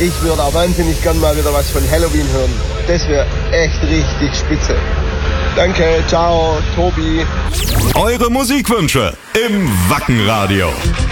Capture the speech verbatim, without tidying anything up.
Ich würde auch wahnsinnig gern mal wieder was von Helloween hören. Das wäre echt richtig spitze. Danke, ciao, Tobi. Eure Musikwünsche im Wackenradio.